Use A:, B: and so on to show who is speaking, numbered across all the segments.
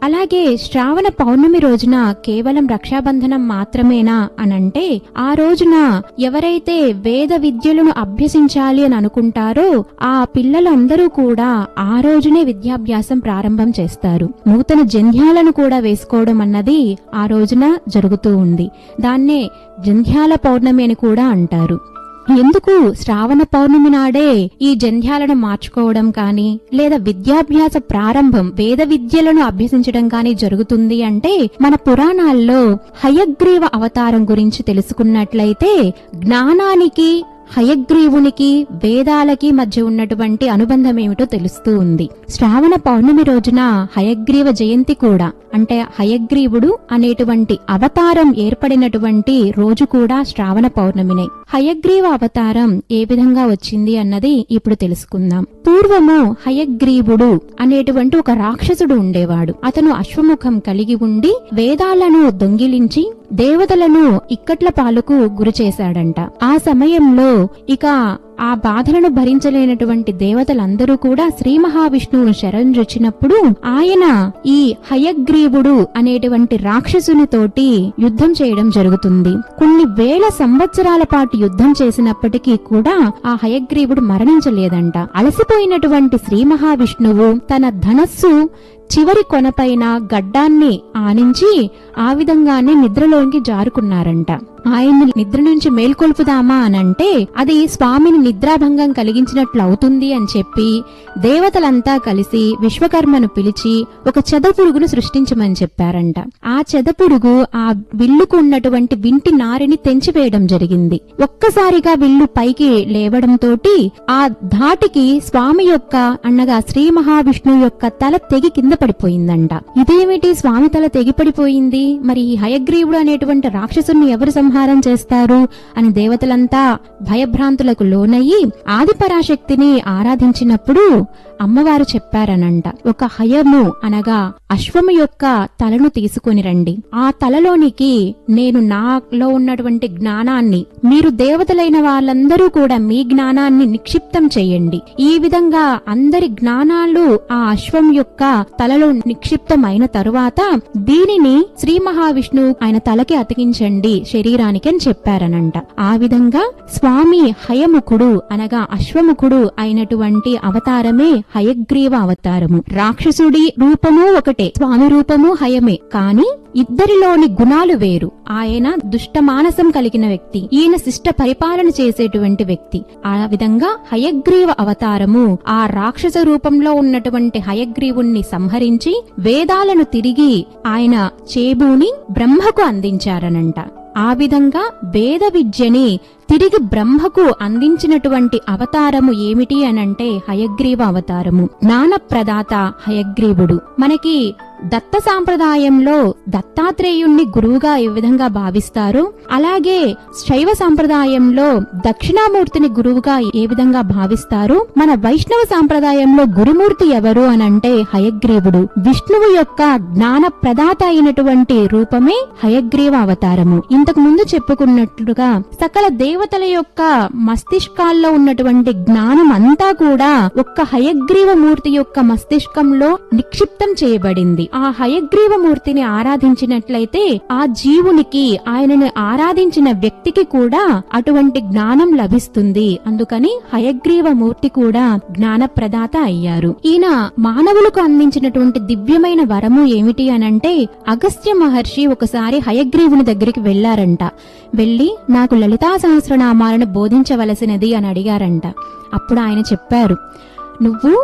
A: అలాగే శ్రావణ పౌర్ణమి రోజున కేవలం రక్షాబంధనం మాత్రమేనా అనంటే, ఆ రోజున ఎవరైతే వేద విద్యలను అభ్యసించాలి అని అనుకుంటారో ఆ పిల్లలందరూ కూడా ఆ రోజునే విద్యాభ్యాసం ప్రారంభం చేస్తారు. నూతన జంధ్యాలను కూడా వేసుకోవడం అన్నది ఆ రోజున జరుగుతూ ఉంది. దాన్నే జంధ్యాల పౌర్ణమి అని కూడా అంటారు. ఎందుకు శ్రావణ పౌర్ణమి నాడే ఈ జంధ్యాలను మార్చుకోవడం కానీ లేదా విద్యాభ్యాస ప్రారంభం వేద విద్యలను అభ్యసించడం కానీ జరుగుతుంది అంటే, మన పురాణాల్లో హయగ్రీవ అవతారం గురించి తెలుసుకున్నట్లయితే జ్ఞానానికి హయగ్రీవునికి వేదాలకి మధ్య ఉన్నటువంటి అనుబంధం ఏమిటో తెలుస్తూ ఉంది. శ్రావణ పౌర్ణమి రోజున హయగ్రీవ జయంతి కూడా, అంటే హయగ్రీవుడు అనేటువంటి అవతారం ఏర్పడినటువంటి రోజు కూడా శ్రావణ పౌర్ణమినే. హయగ్రీవ అవతారం ఏ విధంగా వచ్చింది అన్నది ఇప్పుడు తెలుసుకుందాం. పూర్వము హయగ్రీవుడు అనేటువంటి ఒక రాక్షసుడు ఉండేవాడు. అతను అశ్వముఖం కలిగి ఉండి వేదాలను దొంగిలించి దేవతలను ఇక్కట్ల పాలుకు గురి చేశాడంట. ఆ సమయంలో ఇక ఆ బాధలను భరించలేనటువంటి దేవతలందరూ కూడా శ్రీ మహావిష్ణువును శరణొచ్చినప్పుడు ఆయన ఈ హయగ్రీవుడు అనేటువంటి రాక్షసునితోటి యుద్ధం చేయడం జరుగుతుంది. కొన్ని వేల సంవత్సరాల పాటు యుద్ధం చేసినప్పటికీ కూడా ఆ హయగ్రీవుడు మరణించలేదంట. అలసిపోయినటువంటి శ్రీ మహావిష్ణువు తన ధనస్సు చివరి కొనపైన గడ్డాన్ని ఆనించి ఆ విధంగానే నిద్రలోకి జారుకున్నారంట. ఆయన్ని నిద్ర నుంచి మేల్కొల్పుదామా అనంటే అది స్వామిని నిద్రాభంగం కలిగించినట్లు అవుతుంది అని చెప్పి దేవతలంతా కలిసి విశ్వకర్మను పిలిచి ఒక చెదపురుగును సృష్టించమని చెప్పారంట. ఆ చెదపురుగు ఆ విల్లుకు ఉన్నటువంటి వింటి నారిని తెంచివేయడం జరిగింది. ఒక్కసారిగా విల్లు పైకి లేవడంతోటి ఆ ధాటికి స్వామి యొక్క అనగా శ్రీ మహావిష్ణువు యొక్క తల తెగి కింద పడిపోయిందంట. ఇదేమిటి, స్వామి తల తెగిపడిపోయింది, మరి ఈ హయగ్రీవుడు అనేటువంటి రాక్షసుని ఎవరు సంహారం చేస్తారు అని దేవతలంతా భయభ్రాంతులకు లోనయ్యి ఆదిపరాశక్తిని ఆరాధించినప్పుడు అమ్మవారు చెప్పారనంట, ఒక హయము అనగా అశ్వము యొక్క తలను తీసుకొని రండి. ఆ తలలోనికి నేను నాలో ఉన్నటువంటి జ్ఞానాన్ని, మీరు దేవతలైన వాళ్ళందరూ కూడా మీ జ్ఞానాన్ని నిక్షిప్తం చేయండి. ఈ విధంగా అందరి జ్ఞానాలు ఆ అశ్వం యొక్క తలలో నిక్షిప్తమైన తరువాత దీనిని శ్రీ మహావిష్ణువు ఆయన తలకి అతికించండి శరీరానికి అని చెప్పారనంట. ఆ విధంగా స్వామి హయముఖుడు అనగా అశ్వముఖుడు అయినటువంటి అవతారమే హయగ్రీవ అవతారము. రాక్షసుడి రూపము ఒకటే, స్వామి రూపము హయమే, కాని ఇద్దరిలోని గుణాలు వేరు. ఆయన దుష్ట మానసం కలిగిన వ్యక్తి, ఈయన శిష్ట పరిపాలన చేసేటువంటి వ్యక్తి. ఆ విధంగా హయగ్రీవ అవతారము ఆ రాక్షస రూపంలో ఉన్నటువంటి హయగ్రీవుణ్ణి సంహరించి వేదాలను తిరిగి ఆయన చేబూని బ్రహ్మకు అందించారనంట. ఆ విధంగా వేద విద్యని తిరిగి బ్రహ్మకు అందించినటువంటి అవతారము ఏమిటి అనంటే హయగ్రీవ అవతారము. జ్ఞానప్రదాత హయగ్రీవుడు. మనకి దత్త సాంప్రదాయంలో దత్తాత్రేయుణ్ణి గురువుగా ఏ విధంగా భావిస్తారో అలాగే శైవ సాంప్రదాయంలో దక్షిణామూర్తిని గురువుగా ఏ విధంగా భావిస్తారో మన వైష్ణవ సాంప్రదాయంలో గురుమూర్తి ఎవరు అనంటే హయగ్రీవుడు. విష్ణువు యొక్క జ్ఞాన ప్రదాత అయినటువంటి రూపమే హయగ్రీవ అవతారము. ఇంతకు ముందు చెప్పుకున్నట్లుగా సకల దేవతల యొక్క మస్తిష్కాల్లో ఉన్నటువంటి జ్ఞానం అంతా కూడా ఒక్క హయగ్రీవ మూర్తి యొక్క మస్తిష్కంలో నిక్షిప్తం చేయబడింది. ఆ హయగ్రీవ మూర్తిని ఆరాధించినట్లయితే ఆ జీవునికి, ఆయనను ఆరాధించిన వ్యక్తికి కూడా అటువంటి జ్ఞానం లభిస్తుంది. అందుకని హయగ్రీవ మూర్తి కూడా జ్ఞాన ప్రదాత అయ్యారు. ఈయన మానవులకు అందించినటువంటి దివ్యమైన వరము ఏమిటి అనంటే, అగస్త్య మహర్షి ఒకసారి హయగ్రీవుని దగ్గరికి వెళ్లారంట. వెళ్లి నాకు లలితా సహస్రనామాలను బోధించవలసినది అని అడిగారంట. అప్పుడు ఆయన చెప్పారు, నువ్వు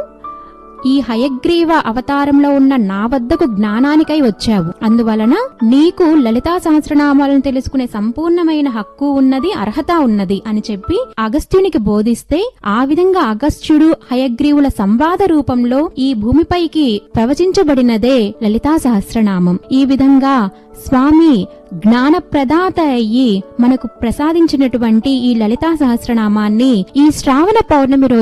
A: ఈ హయగ్రీవ అవతారంలో ఉన్న నా వద్దకు జ్ఞానానికై వచ్చావు, అందువలన నీకు లలితా సహస్రనామాలను తెలుసుకునే సంపూర్ణమైన హక్కు ఉన్నది, అర్హత ఉన్నది అని చెప్పి అగస్త్యునికి బోధిస్తే, ఆ విధంగా అగస్త్యుడు హయగ్రీవుల సంవాద రూపంలో ఈ భూమిపైకి ప్రవచించబడినదే లలితా సహస్రనామం. ఈ విధంగా స్వామి జ్ఞాన ప్రదాత అయ్యి మనకు ప్రసాదించినటువంటి ఈ లలితా సహస్రనామాన్ని ఈ శ్రావణ పౌర్ణమి రోజు